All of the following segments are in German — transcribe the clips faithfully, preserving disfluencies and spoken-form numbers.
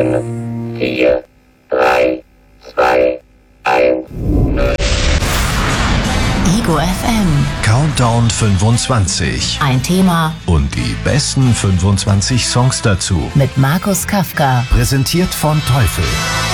vier, drei, zwei, eins, null. Ego F M. Countdown fünfundzwanzig. Ein Thema Und die besten fünfundzwanzig Songs dazu. mit Markus Kafka. Präsentiert von Teufel.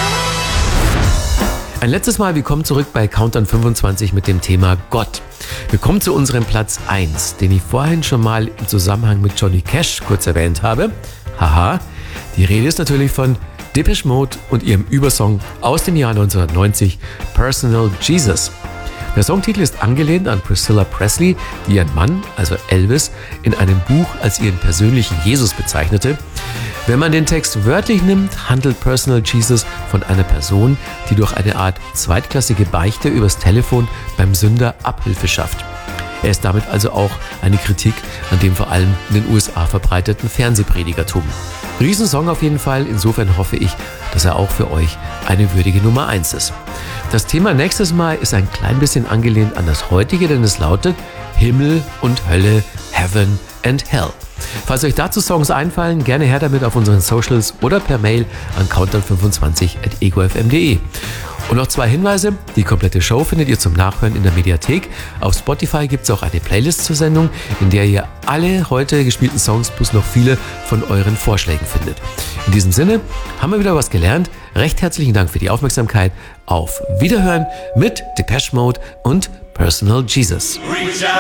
Ein letztes Mal, willkommen zurück bei Countdown fünfundzwanzig mit dem Thema Gott. Wir kommen zu unserem Platz eins, den ich vorhin schon mal im Zusammenhang mit Johnny Cash kurz erwähnt habe. Haha, die Rede ist natürlich von Depeche Mode und ihrem Übersong aus dem Jahr neunzehnhundertneunzig, Personal Jesus. Der Songtitel ist angelehnt an Priscilla Presley, die ihren Mann, also Elvis, in einem Buch als ihren persönlichen Jesus bezeichnete. Wenn man den Text wörtlich nimmt, handelt Personal Jesus von einer Person, die durch eine Art zweitklassige Beichte übers Telefon beim Sünder Abhilfe schafft. Er ist damit also auch eine Kritik an dem vor allem in den U S A verbreiteten Fernsehpredigertum. Riesensong auf jeden Fall, insofern hoffe ich, dass er auch für euch eine würdige Nummer eins ist. Das Thema nächstes Mal ist ein klein bisschen angelehnt an das heutige, denn es lautet Himmel und Hölle, Heaven and Hell. Falls euch dazu Songs einfallen, gerne her damit auf unseren Socials oder per Mail an countdown fünfundzwanzig at ego f m punkt de. Und noch zwei Hinweise, die komplette Show findet ihr zum Nachhören in der Mediathek. Auf Spotify gibt es auch eine Playlist zur Sendung, in der ihr alle heute gespielten Songs plus noch viele von euren Vorschlägen findet. In diesem Sinne haben wir wieder was gelernt. Recht herzlichen Dank für die Aufmerksamkeit. Auf Wiederhören mit Depeche Mode und Personal Jesus.